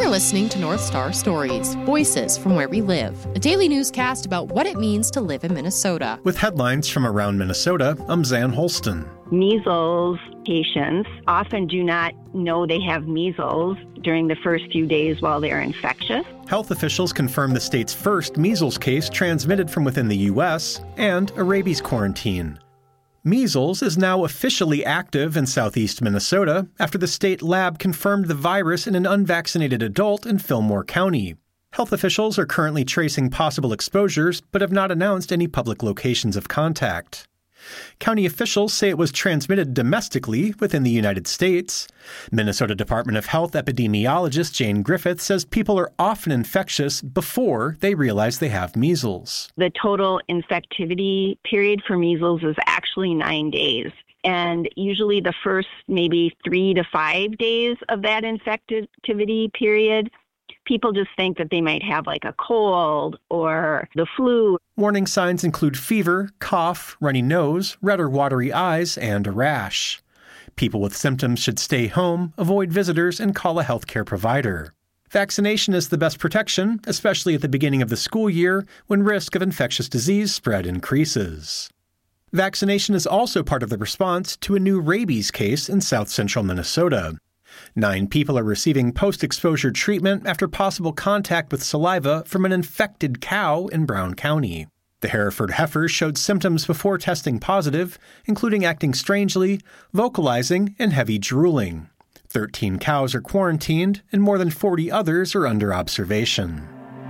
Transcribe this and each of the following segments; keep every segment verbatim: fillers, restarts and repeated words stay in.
You're listening to North Star Stories, voices from where we live, a daily newscast about what it means to live in Minnesota. With headlines from around Minnesota, I'm Zan Holston. Measles patients often do not know they have measles during the first few days while they are infectious. Health officials confirmed the state's first measles case transmitted from within the U S and a rabies quarantine. Measles is now officially active in southeast Minnesota after the state lab confirmed the virus in an unvaccinated adult in Fillmore County. Health officials are currently tracing possible exposures but have not announced any public locations of contact. County officials say it was transmitted domestically within the United States. Minnesota Department of Health epidemiologist Jane Griffith says people are often infectious before they realize they have measles. The total infectivity period for measles is actually nine days. And usually the first maybe three to five days of that infectivity period, people just think that they might have like a cold or the flu. Warning signs include fever, cough, runny nose, red or watery eyes, and a rash. People with symptoms should stay home, avoid visitors, and call a healthcare provider. Vaccination is the best protection, especially at the beginning of the school year when risk of infectious disease spread increases. Vaccination is also part of the response to a new rabies case in south central Minnesota. Nine people are receiving post-exposure treatment after possible contact with saliva from an infected cow in Brown County. The Hereford heifers showed symptoms before testing positive, including acting strangely, vocalizing, and heavy drooling. Thirteen cows are quarantined, and more than forty others are under observation.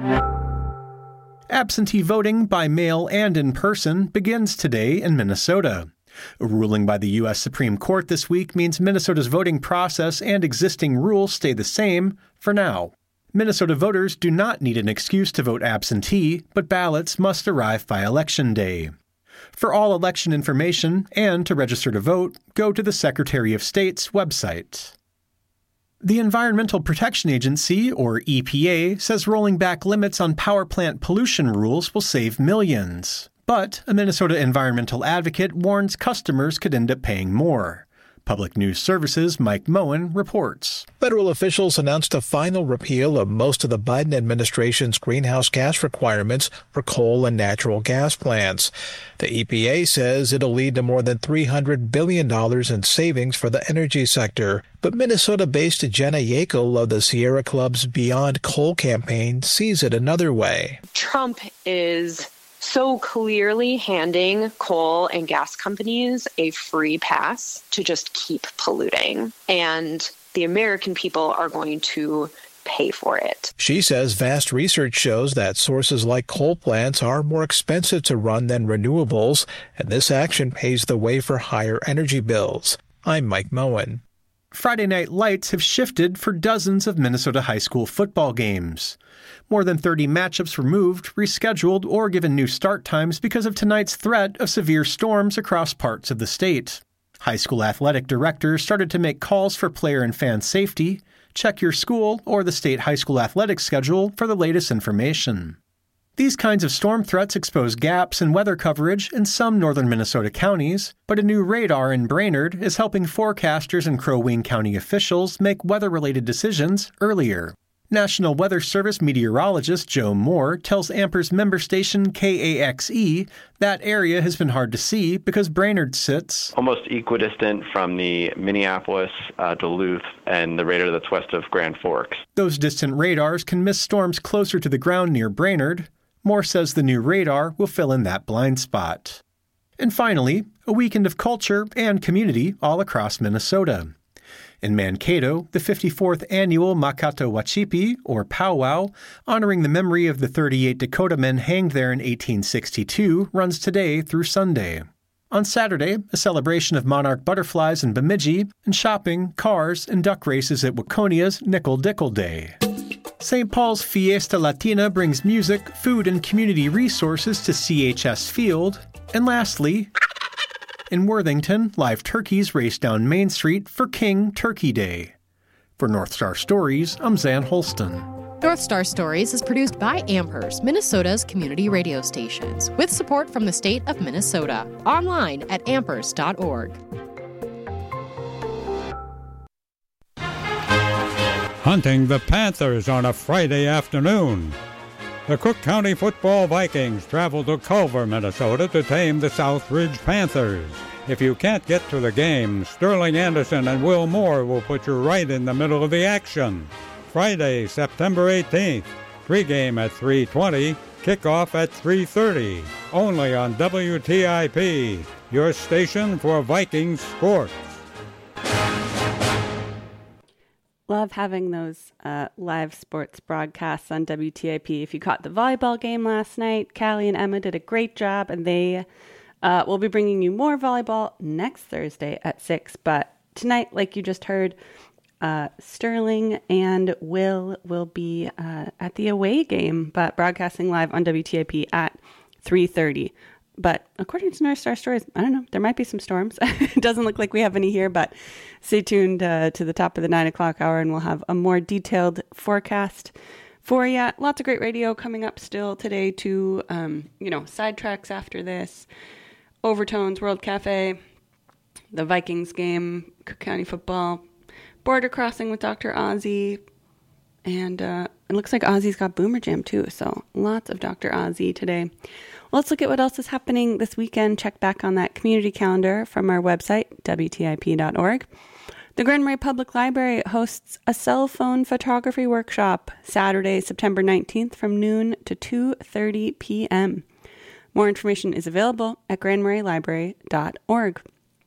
Absentee voting by mail and in person begins today in Minnesota. A ruling by the U S Supreme Court this week means Minnesota's voting process and existing rules stay the same for now. Minnesota voters do not need an excuse to vote absentee, but ballots must arrive by Election Day. For all election information and to register to vote, go to the Secretary of State's website. The Environmental Protection Agency, or E P A, says rolling back limits on power plant pollution rules will save millions. But a Minnesota environmental advocate warns customers could end up paying more. Public News Service's Mike Moen reports. Federal officials announced a final repeal of most of the Biden administration's greenhouse gas requirements for coal and natural gas plants. The E P A says it'll lead to more than three hundred billion dollars in savings for the energy sector. But Minnesota-based Jenna Yackel of the Sierra Club's Beyond Coal campaign sees it another way. Trump is so clearly handing coal and gas companies a free pass to just keep polluting. And the American people are going to pay for it. She says vast research shows that sources like coal plants are more expensive to run than renewables, and this action paves the way for higher energy bills. I'm Mike Moen. Friday night lights have shifted for dozens of Minnesota high school football games. More than thirty matchups were moved, rescheduled, or given new start times because of tonight's threat of severe storms across parts of the state. High school athletic directors started to make calls for player and fan safety. Check your school or the state high school athletics schedule for the latest information. These kinds of storm threats expose gaps in weather coverage in some northern Minnesota counties, but a new radar in Brainerd is helping forecasters and Crow Wing County officials make weather-related decisions earlier. National Weather Service meteorologist Joe Moore tells Amper's member station K A X E that area has been hard to see because Brainerd sits almost equidistant from the Minneapolis, uh, Duluth, and the radar that's west of Grand Forks. Those distant radars can miss storms closer to the ground near Brainerd. Moore says the new radar will fill in that blind spot. And finally, a weekend of culture and community all across Minnesota. In Mankato, the fifty-fourth annual Makata Wachipi, or powwow, honoring the memory of the thirty-eight Dakota men hanged there in eighteen sixty-two, runs today through Sunday. On Saturday, a celebration of monarch butterflies in Bemidji, and shopping, cars, and duck races at Waconia's Nickel Dickle Day. Saint Paul's Fiesta Latina brings music, food, and community resources to C H S Field. And lastly, in Worthington, live turkeys race down Main Street for King Turkey Day. For North Star Stories, I'm Zan Holston. North Star Stories is produced by Ampers, Minnesota's community radio stations, with support from the state of Minnesota. Online at ampers dot org. hunting the Panthers on a Friday afternoon. The Cook County Football Vikings travel to Culver, Minnesota to tame the Southridge Panthers. If you can't get to the game, Sterling Anderson and Will Moore will put you right in the middle of the action. Friday, September eighteenth, pregame at three twenty, kickoff at three thirty, only on W T I P, your station for Vikings sports. Love having those uh, live sports broadcasts on W T I P. If you caught the volleyball game last night, Callie and Emma did a great job, and they uh, will be bringing you more volleyball next Thursday at six. But tonight, like you just heard, uh, Sterling and Will will be uh, at the away game, but broadcasting live on W T I P at three thirty. But according to North Star Stories, I don't know, there might be some storms. It doesn't look like we have any here, but stay tuned uh, to the top of the nine o'clock hour and we'll have a more detailed forecast for you. Lots of great radio coming up still today too. Um, you know, sidetracks after this, Overtones, World Cafe, the Vikings game, Cook County football, Border Crossing with Doctor Ozzy, and uh, it looks like Ozzy's got Boomer Jam too, so lots of Doctor Ozzy today. Let's look at what else is happening this weekend. Check back on that community calendar from our website, W T I P dot org. The Grand Marais Public Library hosts a cell phone photography workshop Saturday, September nineteenth from noon to two thirty p.m. More information is available at grand marais library dot org.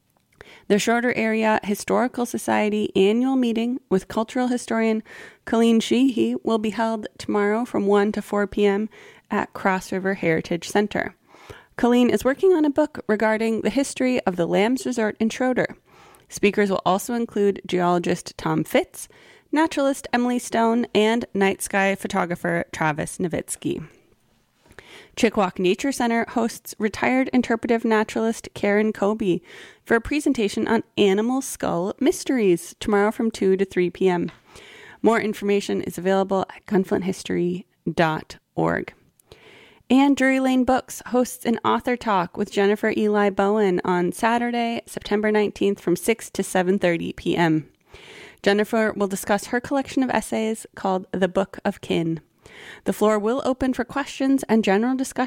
The Shorter Area Historical Society annual meeting with cultural historian Colleen Sheehy will be held tomorrow from one to four p.m. at Cross River Heritage Center. Colleen is working on a book regarding the history of the Lambs Resort in Schroeder. Speakers will also include geologist Tom Fitz, naturalist Emily Stone, and night sky photographer Travis Nowitzki. Chickawauk Nature Center hosts retired interpretive naturalist Karen Kobe for a presentation on animal skull mysteries tomorrow from two to three p.m. More information is available at gunflint history dot org. And Drury Lane Books hosts an author talk with Jennifer Eli Bowen on Saturday, September nineteenth from six to seven thirty p.m. Jennifer will discuss her collection of essays called The Book of Kin. The floor will open for questions and general discussion